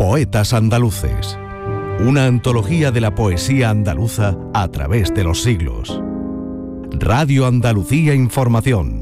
Poetas Andaluces. Una antología de la poesía andaluza a través de los siglos. Radio Andalucía Información.